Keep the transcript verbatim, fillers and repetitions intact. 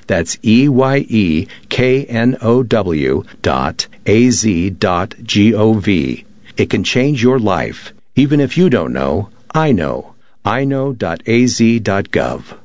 That's E Y E K N O W dot A Z dot G O V. It can change your life. Even if you don't know, I know. I know dot A Z dot gov.